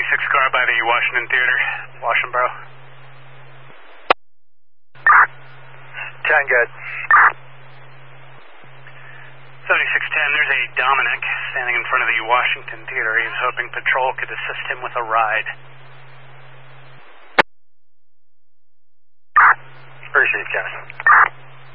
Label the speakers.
Speaker 1: 76 car by the Washington Theater, Washington.
Speaker 2: 10 good.
Speaker 1: 7610, there's a Dominic standing in front of the Washington Theater. He was hoping patrol could assist him with a ride.
Speaker 2: Appreciate it, Kevin.